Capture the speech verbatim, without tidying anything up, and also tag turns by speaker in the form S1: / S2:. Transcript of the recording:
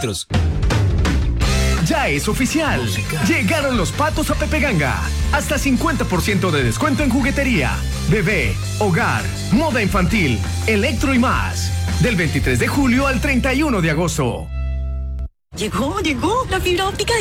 S1: Ya es oficial. Llegaron los patos a Pepe Ganga. Hasta cincuenta por ciento de descuento en juguetería, bebé, hogar, moda infantil, electro y más. Del veintitrés de julio al treinta y uno de agosto.
S2: Llegó, llegó la fibra óptica de